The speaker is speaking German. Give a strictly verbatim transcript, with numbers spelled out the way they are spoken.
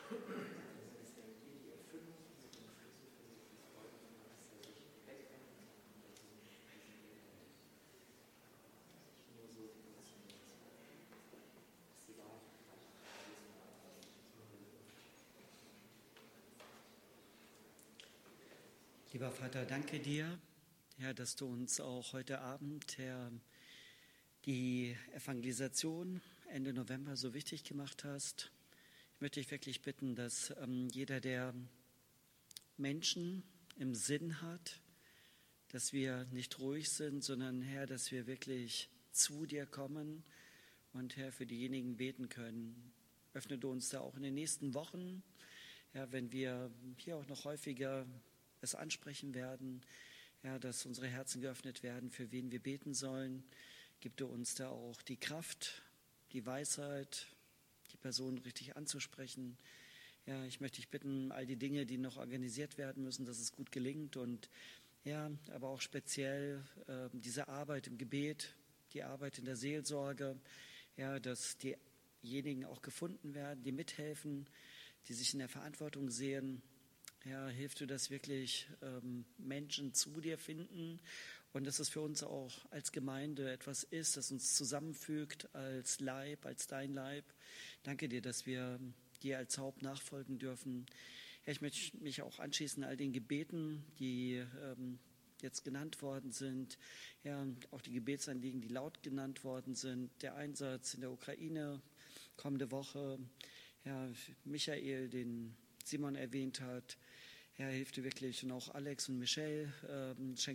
Lieber Vater, danke dir, Herr, dass du uns auch heute Abend, Herr, die Evangelisation Ende November so wichtig gemacht hast. Ich möchte dich wirklich bitten, dass ähm, jeder, der Menschen im Sinn hat, dass wir nicht ruhig sind, sondern, Herr, dass wir wirklich zu dir kommen und, Herr, für diejenigen beten können. Öffne du uns da auch in den nächsten Wochen, Herr, wenn wir hier auch noch häufiger es ansprechen werden, ja, dass unsere Herzen geöffnet werden, für wen wir beten sollen. Gib du uns da auch die Kraft, die Weisheit, die Person richtig anzusprechen. Ja, ich möchte dich bitten, all die Dinge, die noch organisiert werden müssen, dass es gut gelingt und ja, aber auch speziell äh, diese Arbeit im Gebet, die Arbeit in der Seelsorge, ja, dass diejenigen auch gefunden werden, die mithelfen, die sich in der Verantwortung sehen. Ja, hilf du, dass wirklich ähm, Menschen zu dir finden und dass es für uns auch als Gemeinde etwas ist, das uns zusammenfügt als Leib, als dein Leib. Danke dir, dass wir dir als Haupt nachfolgen dürfen. Ja, ich möchte mich auch anschließen all den Gebeten, die ähm, jetzt genannt worden sind. Ja, auch die Gebetsanliegen, die laut genannt worden sind. Der Einsatz in der Ukraine kommende Woche. Ja, Michael, den Simon erwähnt hat. Herr, hilf dir wirklich und auch Alex und Michelle, ähm, schenk